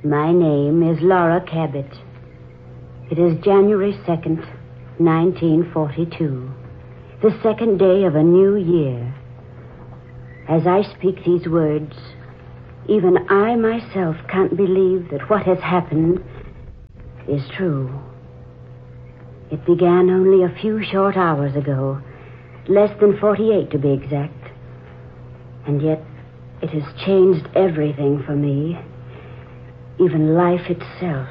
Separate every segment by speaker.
Speaker 1: My name is Laura Cabot. It is January 2nd, 1942, the second day of a new year. As I speak these words, even I myself can't believe that what has happened is true. It began only a few short hours ago, less than 48 to be exact. And yet it has changed everything for me, even life itself.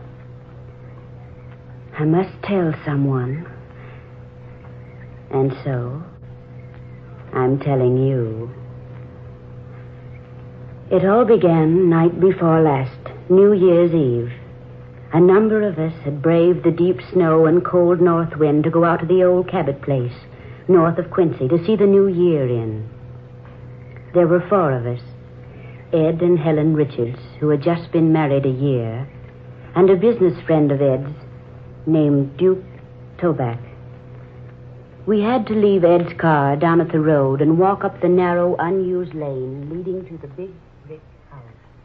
Speaker 1: I must tell someone. And so, I'm telling you. It all began night before last, New Year's Eve. A number of us had braved the deep snow and cold north wind to go out to the old Cabot place, north of Quincy, to see the new year in. There were 4 of us, Ed and Helen Richards, who had just been married a year, and a business friend of Ed's named Duke Toback. We had to leave Ed's car down at the road and walk up the narrow, unused lane leading to the big brick house.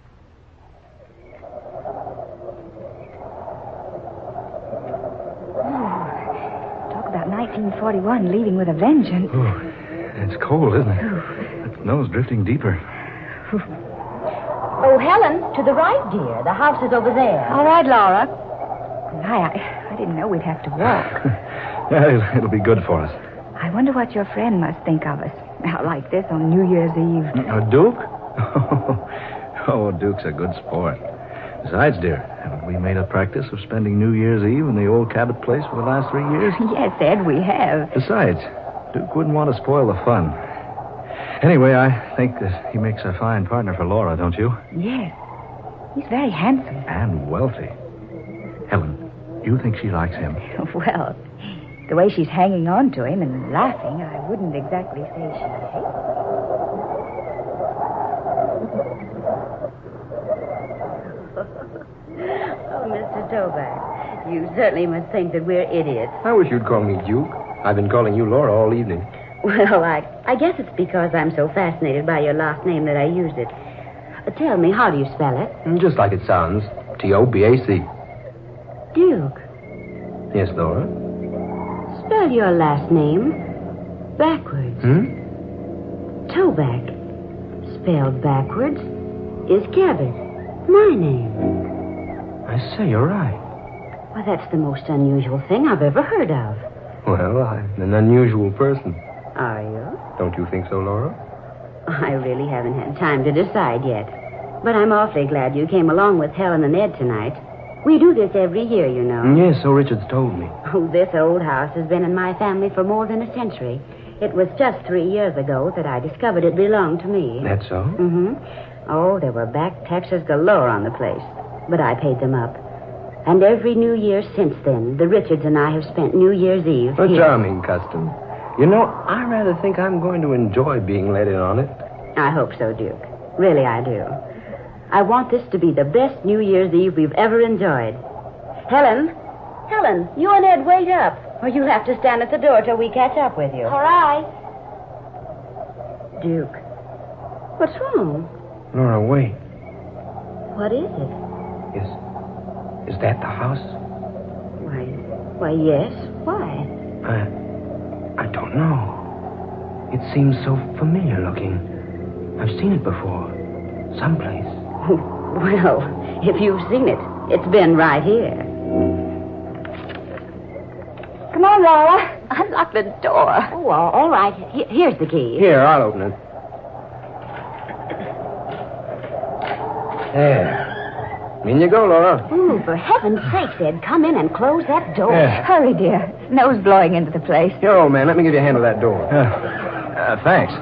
Speaker 2: Talk about 1941 leaving with a vengeance.
Speaker 3: Oh, it's cold, isn't it? The snow's drifting deeper.
Speaker 1: Oh, Helen, to the right, dear. The house is over there.
Speaker 2: All right, Laura. I didn't know we'd have to walk.
Speaker 3: Yeah, it'll be good for us.
Speaker 2: I wonder what your friend must think of us. Out like this on New Year's Eve.
Speaker 3: Duke? Oh, Duke's a good sport. Besides, dear, haven't we made a practice of spending New Year's Eve in the old Cabot place for the last 3 years?
Speaker 2: Yes, Ed, we have.
Speaker 3: Besides, Duke wouldn't want to spoil the fun. Anyway, I think that he makes a fine partner for Laura, don't you?
Speaker 2: Yes. He's very handsome.
Speaker 3: And wealthy. Helen, you think she likes him?
Speaker 2: Well, the way she's hanging on to him and laughing, I wouldn't exactly say she hates him.
Speaker 1: Oh, Mr. Toback, you certainly must think that we're idiots.
Speaker 4: I wish you'd call me Duke. I've been calling you Laura all evening.
Speaker 1: Well, I guess it's because I'm so fascinated by your last name that I used it. Tell me, how do you spell it?
Speaker 4: Just like it sounds. T-O-B-A-C.
Speaker 1: Duke.
Speaker 4: Yes, Laura?
Speaker 1: Spell your last name backwards. Toback, spelled backwards, is Cabot. My name.
Speaker 4: I say, you're right.
Speaker 1: Well, that's the most unusual thing I've ever heard of.
Speaker 4: Well, I'm an unusual person.
Speaker 1: Are you?
Speaker 4: Don't you think so, Laura?
Speaker 1: I really haven't had time to decide yet. But I'm awfully glad you came along with Helen and Ed tonight. We do this every year, you know.
Speaker 4: Yes, so Richard's told me.
Speaker 1: Oh, this old house has been in my family for more than a century. It was just 3 years ago that I discovered it belonged to me.
Speaker 4: That's so?
Speaker 1: Mm-hmm. Oh, there were back taxes galore on the place. But I paid them up. And every New Year since then, the Richards and I have spent New Year's Eve
Speaker 4: A
Speaker 1: here.
Speaker 4: charming custom. You know, I rather think I'm going to enjoy being let in on it.
Speaker 1: I hope so, Duke. Really, I do. I want this to be the best New Year's Eve we've ever enjoyed. Helen, you and Ed wait up, or you'll have to stand at the door till we catch up with you.
Speaker 2: All right.
Speaker 1: Duke, what's wrong?
Speaker 4: Laura, wait.
Speaker 1: What is it?
Speaker 4: Is that the house?
Speaker 1: Why, yes. Why?
Speaker 4: I don't know. It seems so familiar looking. I've seen it before. Someplace.
Speaker 1: Well, if you've seen it, it's been right here.
Speaker 2: Come on, Laura. Unlock the door.
Speaker 1: Oh, all right. Here's the key.
Speaker 4: Here, I'll open it. There. In you go, Laura.
Speaker 1: Ooh, for heaven's sake, Ed, come in and close that door.
Speaker 4: Yeah.
Speaker 2: Hurry, dear. Snow's blowing into the place.
Speaker 4: Here, old man, let me give you a hand with that door.
Speaker 3: Thanks.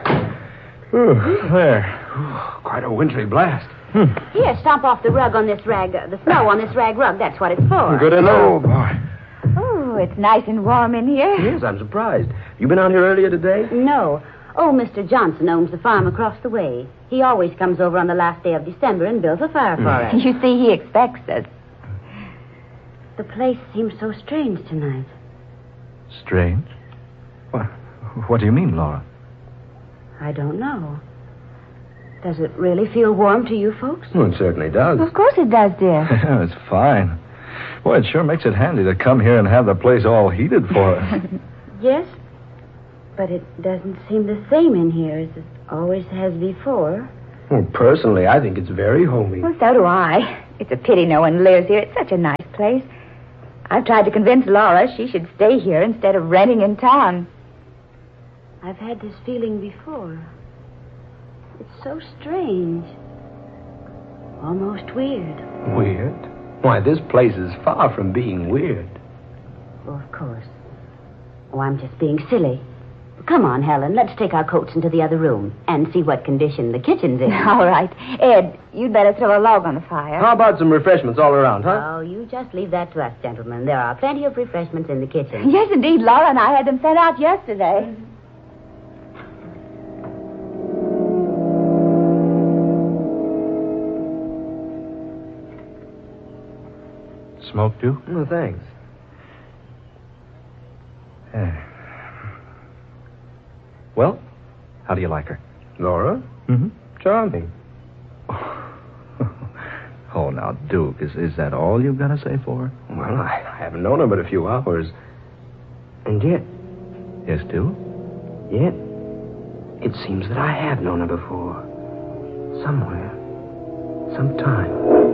Speaker 3: There. Quite a wintry blast.
Speaker 1: Here, stomp off the rug on this rag, the snow on this rag rug. That's what it's for.
Speaker 4: Good to know.
Speaker 3: Oh, boy.
Speaker 2: Oh, it's nice and warm in here.
Speaker 4: Yes, I'm surprised. You been out here earlier today?
Speaker 1: No. Oh, Mr. Johnson owns the farm across the way. He always comes over on the last day of December and builds a fire for us.
Speaker 2: You see, he expects us.
Speaker 1: The place seems so strange tonight.
Speaker 3: Strange? What do you mean, Laura?
Speaker 1: I don't know. Does it really feel warm to you folks?
Speaker 4: Well, it certainly does.
Speaker 2: Of course it does, dear.
Speaker 3: Yeah, it's fine. Boy, it sure makes it handy to come here and have the place all heated for us.
Speaker 1: Yes, but it doesn't seem the same in here as it always has before.
Speaker 4: Well, personally, I think it's very homey.
Speaker 2: Well, so do I. It's a pity no one lives here. It's such a nice place. I've tried to convince Laura she should stay here instead of renting in town.
Speaker 1: I've had this feeling before. It's so strange. Almost weird.
Speaker 4: Weird? Why, this place is far from being weird.
Speaker 1: Oh, of course. Oh, I'm just being silly. Come on, Helen. Let's take our coats into the other room and see what condition the kitchen's in.
Speaker 2: All right. Ed, you'd better throw a log on the fire.
Speaker 4: How about some refreshments all around, huh?
Speaker 1: Oh, you just leave that to us, gentlemen. There are plenty of refreshments in the kitchen.
Speaker 2: Yes, indeed. Laura and I had them sent out yesterday.
Speaker 3: Smoke, Duke?
Speaker 4: Oh, thanks.
Speaker 3: Well, how do you like her?
Speaker 4: Laura?
Speaker 3: Mm-hmm.
Speaker 4: Charming.
Speaker 3: Oh, now, Duke, is that all you've got to say for her?
Speaker 4: Well, I haven't known her but a few hours. And yet,
Speaker 3: Yes, Duke?
Speaker 4: yet, it seems that I have known her before. Somewhere. Sometime.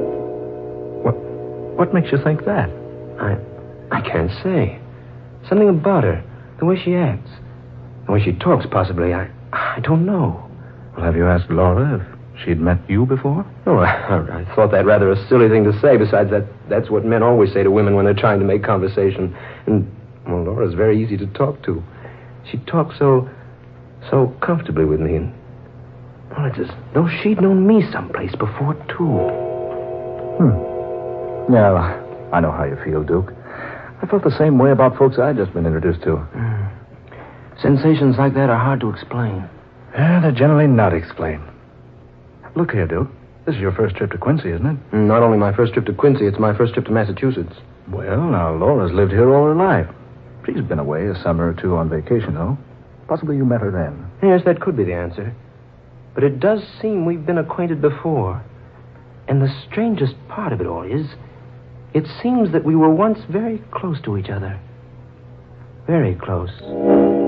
Speaker 3: What makes you think that?
Speaker 4: I can't say. Something about her. The way she acts. The way she talks, possibly. I don't know.
Speaker 3: Well, have you asked Laura if she'd met you before?
Speaker 4: Oh, I thought that rather a silly thing to say. Besides, that's what men always say to women when they're trying to make conversation. And, well, Laura's very easy to talk to. She talks so comfortably with me. And, well, it's as though she'd known me someplace before, too.
Speaker 3: Yeah, I know how you feel, Duke. I felt the same way about folks I'd just been introduced to.
Speaker 4: Sensations like that are hard to explain.
Speaker 3: Yeah, they're generally not explained. Look here, Duke. This is your first trip to Quincy, isn't it?
Speaker 4: Not only my first trip to Quincy, it's my first trip to Massachusetts.
Speaker 3: Well, now, Laura's lived here all her life. She's been away a summer or two on vacation, though. Possibly you met her then.
Speaker 4: Yes, that could be the answer. But it does seem we've been acquainted before. And the strangest part of it all is, it seems that we were once very close to each other. Very close.